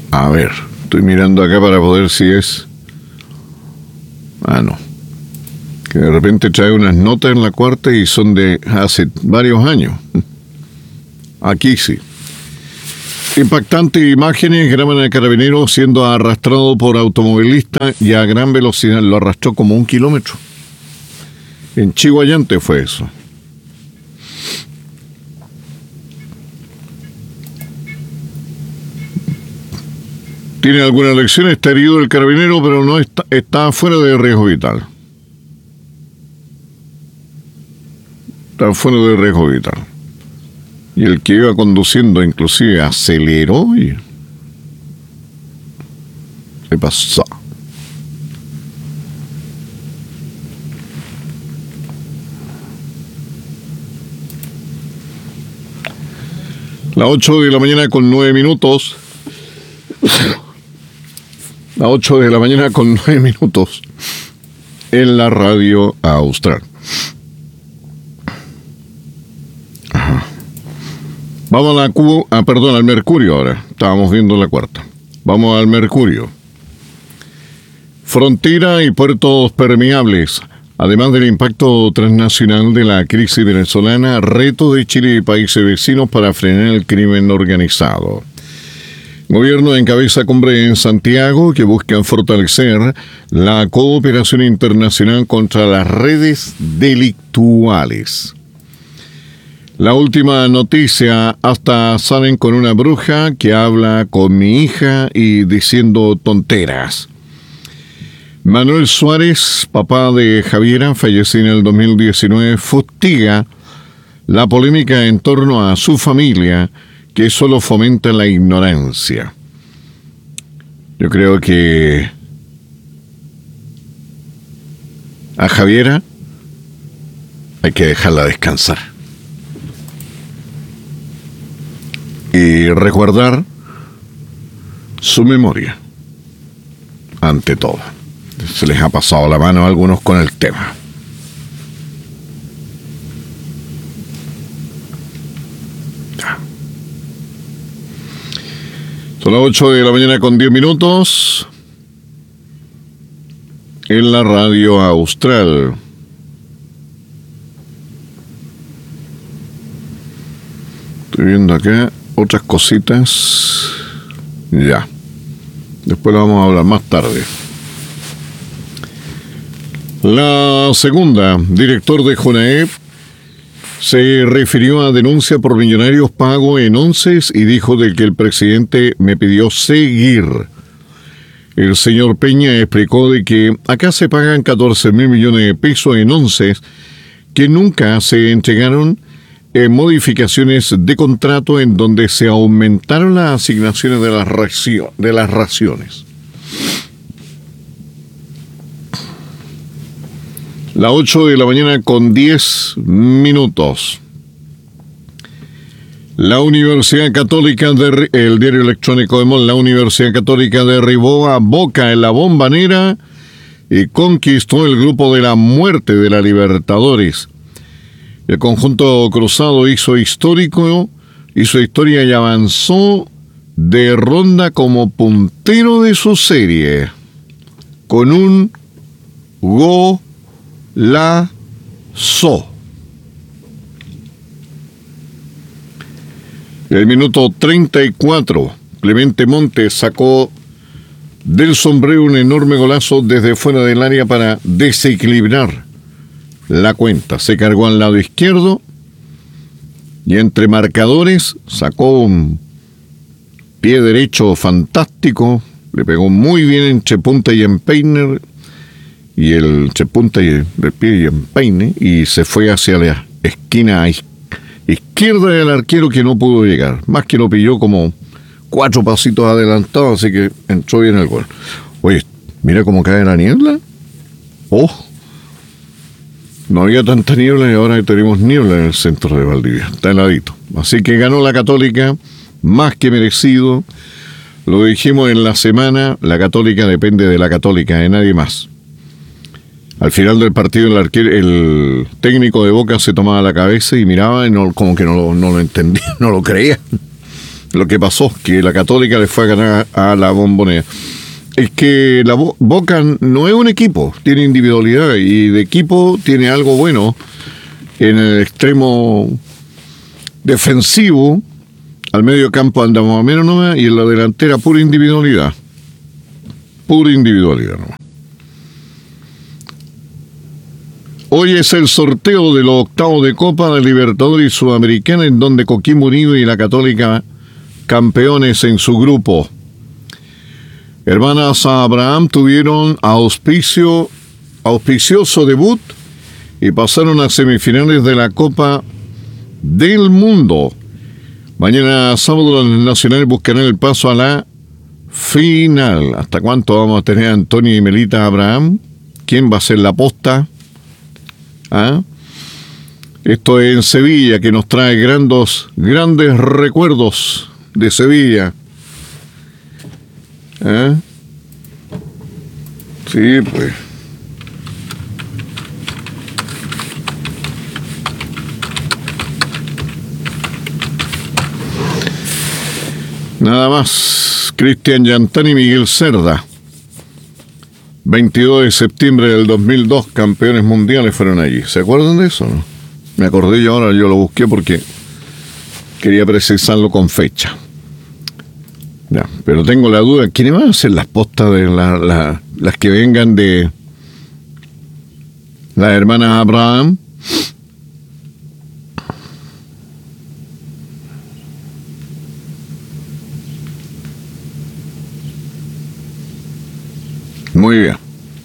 A ver, estoy mirando acá para poder si es... Ah, no. Que de repente trae unas notas en la cuarta y son de hace varios años. Aquí sí. Impactantes imágenes graban al carabinero siendo arrastrado por automovilista y a gran velocidad. Lo arrastró como 1 kilómetro. En Chiguayante fue eso. Tiene alguna lesión, está herido el carabinero, pero no está fuera de riesgo vital. Está fuera de riesgo vital. Y el que iba conduciendo inclusive aceleró y... ¿Qué pasó? Las 8 de la mañana con 9 minutos. Las 8 de la mañana con 9 minutos. En la radio austral. Ajá. Vamos a al Mercurio ahora. Estábamos viendo la cuarta. Vamos al Mercurio. Frontera y puertos permeables. Además del impacto transnacional de la crisis venezolana, reto de Chile y países vecinos para frenar el crimen organizado. Gobierno encabeza cumbre en Santiago que busca fortalecer la cooperación internacional contra las redes delictuales. La última noticia, hasta salen con una bruja que habla con mi hija y diciendo tonteras. Manuel Suárez, papá de Javiera, falleció en el 2019, fustiga la polémica en torno a su familia, que solo fomenta la ignorancia. Yo creo que a Javiera hay que dejarla descansar y recordar su memoria ante todo. Se les ha pasado la mano a algunos con el tema. Son las 8 de la mañana con 10 minutos. En la radio austral. Estoy viendo acá otras cositas. Ya. Después lo vamos a hablar más tarde. La segunda, director de Jonaep, se refirió a denuncia por millonarios pago en onces y dijo de que el presidente me pidió seguir. El señor Peña explicó de que acá se pagan 14.000 millones de pesos en onces que nunca se entregaron en modificaciones de contrato en donde se aumentaron las asignaciones de las raciones. Las 8 de la mañana con 10 minutos. La Universidad Católica, el diario electrónico de Mon, la Universidad Católica derribó a Boca en la Bombonera y conquistó el grupo de la muerte de la Libertadores. El conjunto cruzado hizo historia y avanzó de ronda como puntero de su serie, con un golazo. El minuto 34, Clemente Montes sacó del sombrero un enorme golazo desde fuera del área para desequilibrar la cuenta. Se cargó al lado izquierdo y entre marcadores sacó un pie derecho fantástico, le pegó muy bien entre punta y empeine, y el entre punta y el pie y empeine, y se fue hacia la esquina izquierda del arquero, que no pudo llegar, más que lo pilló como 4 pasitos adelantado, así que entró bien el gol. Oye, mira cómo cae la niebla. No había tanta niebla y ahora tenemos niebla en el centro de Valdivia, está heladito. Así que ganó la Católica, más que merecido. Lo dijimos en la semana, la Católica depende de la Católica, de nadie más. Al final del partido el técnico de Boca se tomaba la cabeza y miraba y como que no lo entendía, no lo creía. lo que pasó, que la Católica le fue a ganar a la Bombonera, es que la Boca no es un equipo, tiene individualidad y de equipo tiene algo bueno en el extremo defensivo. Al medio campo andamos más o menos nomás y en la delantera pura individualidad nomás. Hoy es el sorteo de los octavos de Copa de Libertadores y Sudamericana, en donde Coquimbo Unido y la Católica campeones en su grupo. Hermanas Abraham tuvieron auspicioso debut y pasaron a semifinales de la Copa del Mundo. Mañana sábado los nacionales buscarán el paso a la final. ¿Hasta cuánto vamos a tener a Antonio y Melita Abraham? ¿Quién va a ser la posta? Esto es en Sevilla, que nos trae grandes recuerdos de Sevilla. Sí, pues. Nada más. Cristian Yantani y Miguel Cerda. 22 de septiembre del 2002, campeones mundiales fueron allí. ¿Se acuerdan de eso, no? Me acordé yo ahora, yo lo busqué porque quería precisarlo con fecha. Ya, pero tengo la duda, ¿quiénes van a ser las postas de las que vengan de las hermanas Abraham? Muy bien.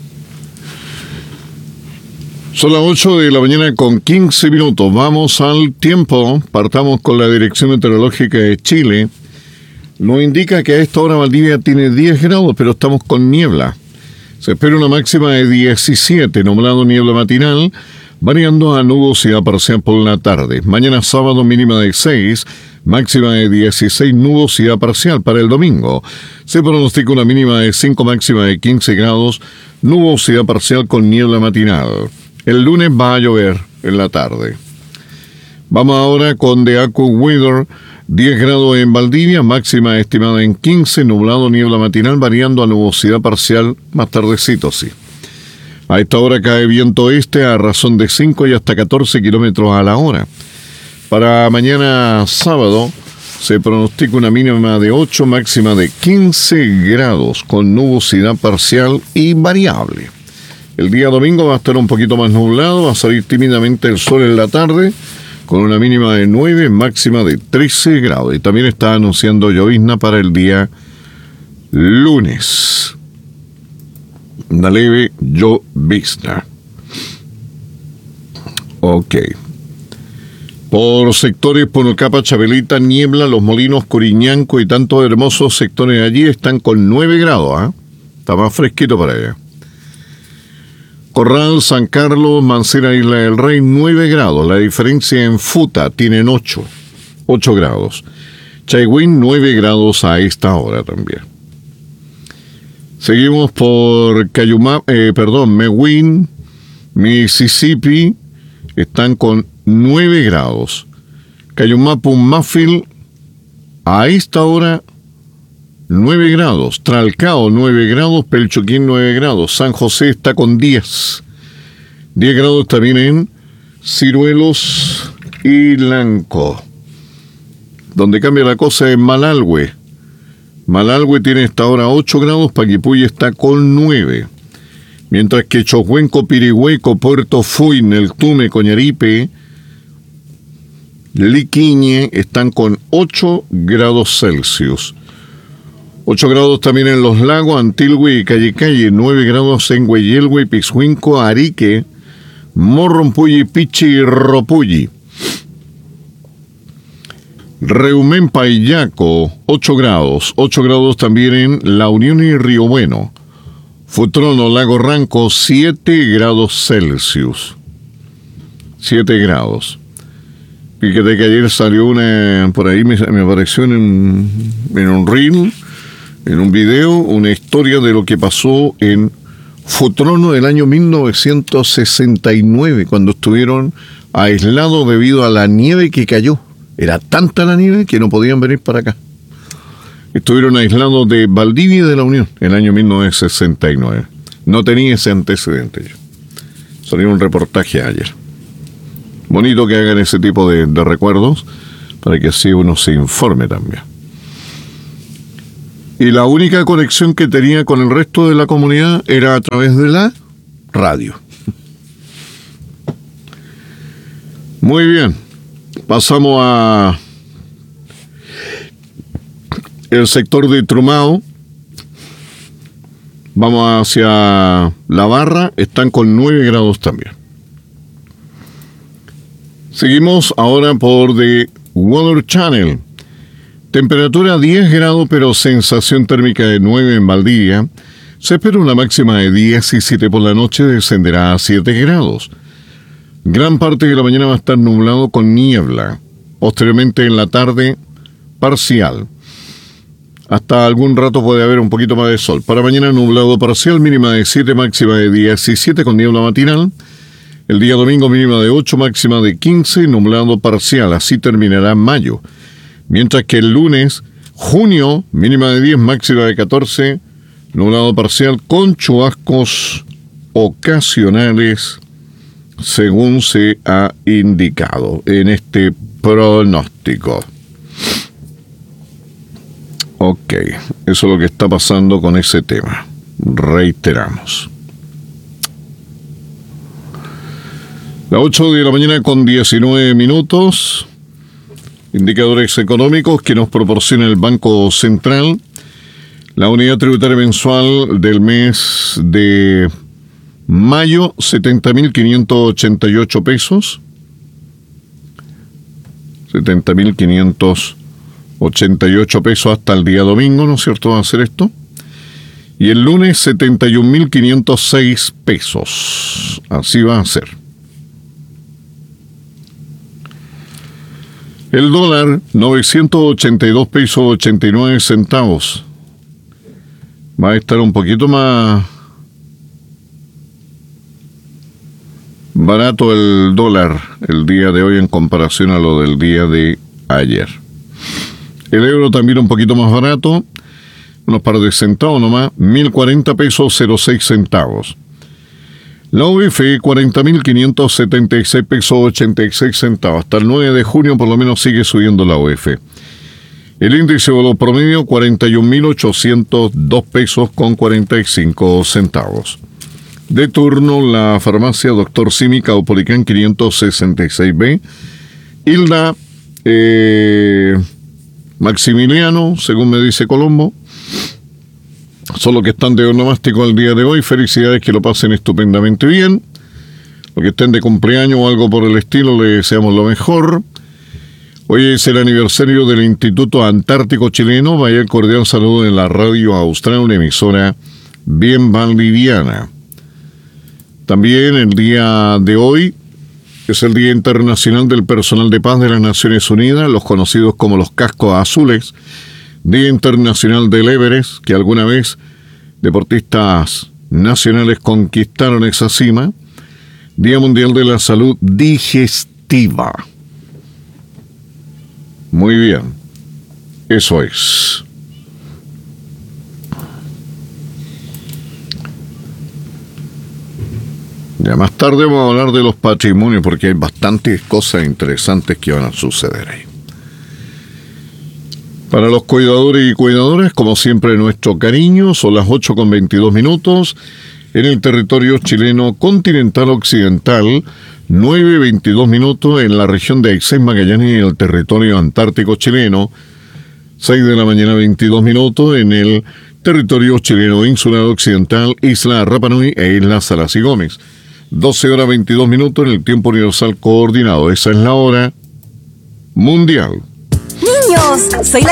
Son las 8 de la mañana con 15 minutos. Vamos al tiempo. Partamos con la Dirección Meteorológica de Chile. Nos indica que a esta hora Valdivia tiene 10 grados, pero estamos con niebla. Se espera una máxima de 17, nublado, niebla matinal, variando a nubosidad parcial por la tarde. Mañana sábado mínima de 6, máxima de 16, nubosidad parcial. Para el domingo se pronostica una mínima de 5, máxima de 15 grados, nubosidad parcial con niebla matinal. El lunes va a llover en la tarde. Vamos ahora con The AccuWeather. 10 grados en Valdivia, máxima estimada en 15, nublado, niebla matinal, variando a nubosidad parcial más tardecito, sí. A esta hora cae viento este a razón de 5 y hasta 14 kilómetros a la hora. Para mañana sábado se pronostica una mínima de 8, máxima de 15 grados, con nubosidad parcial y variable. El día domingo va a estar un poquito más nublado, va a salir tímidamente el sol en la tarde, con una mínima de 9, máxima de 13 grados. Y también está anunciando llovizna para el día lunes. Una leve llovizna. Ok. Por sectores, Ponocapa, Chabelita, Niebla, Los Molinos, Coriñanco y tantos hermosos sectores allí están con 9 grados. Está más fresquito para allá. Corral, San Carlos, Mancera, Isla del Rey, 9 grados. La diferencia en Futa tienen 8 grados. Chaiwin, 9 grados a esta hora también. Seguimos por Mewin, Mississippi, están con 9 grados. Cayumapu, Mafil, a esta hora 9 grados, Tralcao 9 grados, Pelchoquín 9 grados, San José está con 10 grados también en Ciruelos y Lanco. Donde cambia la cosa es Malalhue. Malalhue tiene esta hora 8 grados, Paquipuy está con 9. Mientras que Chocuenco, Pirigüeco, Puerto Fuin, El Tume, Coñaripe, Liquiñe están con 8 grados Celsius. 8 grados también en Los Lagos, Antilhue y Calle, 9 grados en Güeyelhue, Pixhuinco, Arique, Morrompulli, Pichi y Ropulli. Reumén, Payaco, 8 grados también en La Unión y Río Bueno. Futrono, Lago Ranco, 7 grados Celsius. 7 grados. Fíjate que ayer salió por ahí me apareció en un reel, en un video, una historia de lo que pasó en Futrono del año 1969, cuando estuvieron aislados debido a la nieve que cayó. Era tanta la nieve que no podían venir para acá. estuvieron aislados de Valdivia y de la Unión en el año 1969. No tenía ese antecedente yo. Salió un reportaje ayer. Bonito que hagan ese tipo de recuerdos para que así uno se informe también. Y la única conexión que tenía con el resto de la comunidad era a través de la radio. Muy bien. Pasamos a el sector de Trumao. Vamos hacia La Barra. Están con 9 grados también. Seguimos ahora por The Weather Channel. Temperatura 10 grados, pero sensación térmica de 9 en Valdivia. Se espera una máxima de 17 por la noche, descenderá a 7 grados. Gran parte de la mañana va a estar nublado con niebla. Posteriormente en la tarde, parcial. Hasta algún rato puede haber un poquito más de sol. Para mañana nublado parcial, mínima de 7, máxima de 17 con niebla matinal. El día domingo mínima de 8, máxima de 15, nublado parcial. Así terminará mayo. Mientras que el lunes, junio, mínima de 10, máxima de 14, nublado parcial con chubascos ocasionales, según se ha indicado en este pronóstico. Ok, eso es lo que está pasando con ese tema. Reiteramos. Las 8 de la mañana con 19 minutos. Indicadores económicos que nos proporciona el Banco Central. La unidad tributaria mensual del mes de mayo, 70.588 pesos. 70.588 pesos hasta el día domingo, ¿no es cierto? Va a ser esto. Y el lunes, 71.506 pesos. Así va a ser. El dólar, 982 pesos 89 centavos. Va a estar un poquito más barato el dólar el día de hoy en comparación a lo del día de ayer. El euro también un poquito más barato, unos par de centavos nomás, 1.040 pesos 06 centavos. La UF, 40.576 pesos 86 centavos. Hasta el 9 de junio por lo menos sigue subiendo la UF. El índice de valor promedio, 41.802 pesos con 45 centavos. De turno, la farmacia Dr. Simi Caupolicán 566B. Hilda Maximiliano, según me dice Colombo. Son los que están de onomástico el día de hoy. Felicidades, que lo pasen estupendamente bien. Los que estén de cumpleaños o algo por el estilo, les deseamos lo mejor. Hoy es el aniversario del Instituto Antártico Chileno. Vaya el cordial saludo en la Radio Austral, una emisora bien valdiviana. También el día de hoy es el Día Internacional del Personal de Paz de las Naciones Unidas, los conocidos como los Cascos Azules. Día Internacional del Everest, que alguna vez deportistas nacionales conquistaron esa cima. Día Mundial de la Salud Digestiva. Muy bien, eso es. Ya más tarde vamos a hablar de los patrimonios, porque hay bastantes cosas interesantes que van a suceder ahí. Para los cuidadores y cuidadoras, como siempre, nuestro cariño. Son las 8:22 minutos en el territorio chileno continental occidental, 9:22 minutos en la región de Aysén, Magallanes y el territorio antártico chileno, 6 de la mañana 22 minutos en el territorio chileno insular occidental, Isla Rapa Nui e Isla Salas y Gómez. 12 horas 22 minutos en el tiempo universal coordinado. Esa es la hora mundial. Niños, soy la